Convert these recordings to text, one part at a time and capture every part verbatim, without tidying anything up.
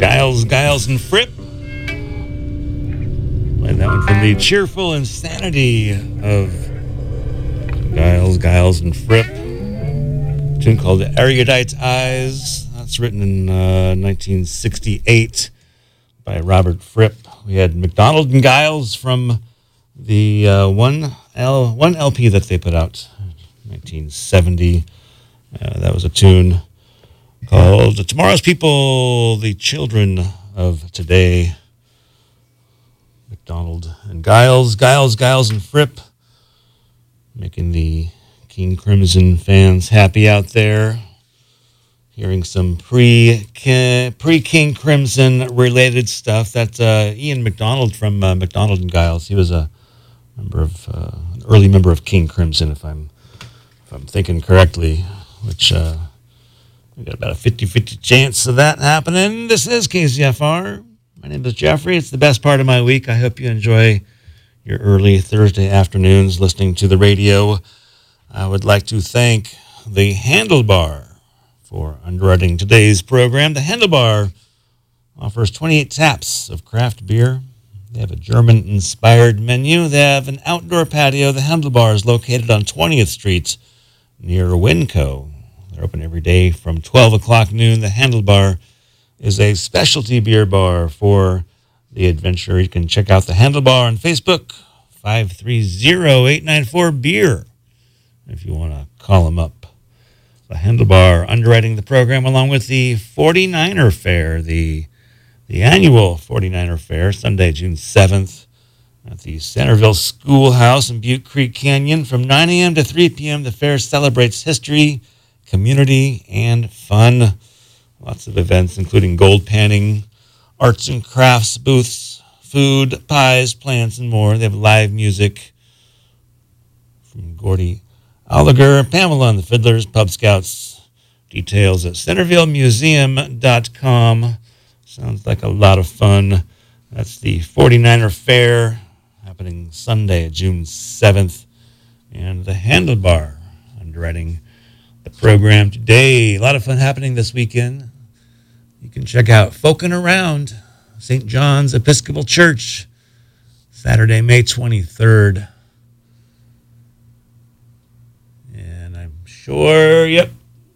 Giles, Giles, and Fripp. Played that one from the cheerful insanity of Giles, Giles, and Fripp. A tune called Erudite's Eyes. That's written in uh, nineteen sixty-eight by Robert Fripp. We had McDonald and Giles from the uh, one L one L P that they put out in nineteen seventy. Uh, that was a tune called Tomorrow's People, the Children of Today. McDonald and Giles, Giles, Giles, and Fripp, making the King Crimson fans happy out there. Hearing some pre pre King Crimson related stuff. That's uh, Ian McDonald from uh, McDonald and Giles. He was a member of uh, an early member of King Crimson, if I'm if I'm thinking correctly. Which uh, we got about a fifty-fifty chance of that happening. This is K Z F R. My name is Jeffrey. It's the best part of my week. I hope you enjoy your early Thursday afternoons listening to the radio. I would like to thank the Handlebar for underwriting today's program. The Handlebar offers twenty-eight taps of craft beer. They have a German-inspired menu. They have an outdoor patio. The Handlebar is located on twentieth Street near Winco. They're open every day from twelve o'clock noon. The Handlebar is a specialty beer bar for the adventurer. You can check out the Handlebar on Facebook, five three zero, eight nine four, beer, if you want to call them up. The Handlebar underwriting the program along with the forty-niner Fair, the the annual forty-niner Fair, Sunday, June seventh, at the Centerville Schoolhouse in Butte Creek Canyon. From nine a.m. to three p.m., the fair celebrates history, community, and fun. Lots of events, including gold panning, arts and crafts booths, food, pies, plants, and more. They have live music from Gordy Oliger, Pamela and the Fiddlers, Pub Scouts. Details at centerville museum dot com. Sounds like a lot of fun. That's the forty-niner Fair, happening Sunday, June seventh. And the Handlebar underwriting the program today. A lot of fun happening this weekend. You can check out Folkin' Around, Saint John's Episcopal Church, Saturday, May twenty-third. And I'm sure, yep,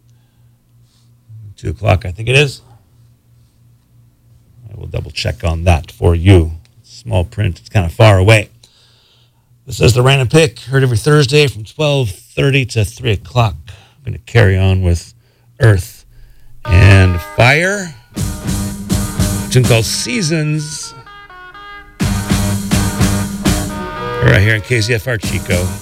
two o'clock, I think it is. I will double check on that for you. Small print, it's kind of far away. This is the Random Pick, heard every Thursday from twelve thirty to three o'clock. I'm going to carry on with Earth and Fire. A tune called Seasons. Right here in K Z F R Chico.